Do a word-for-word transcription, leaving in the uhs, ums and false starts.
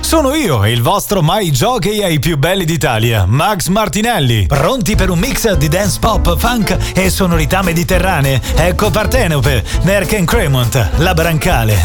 Sono io, il vostro mai jockey ai più belli d'Italia, Max Martinelli. Pronti per un mix di dance pop, funk e sonorità mediterranee? Ecco Partenope, Merck and Cremont, La Brancale